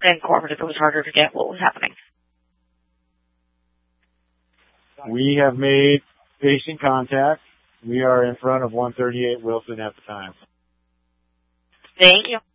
and cooperative, it was harder to get what was happening. We have made patient contact. We are in front of 138 Wilson at the time. Thank you.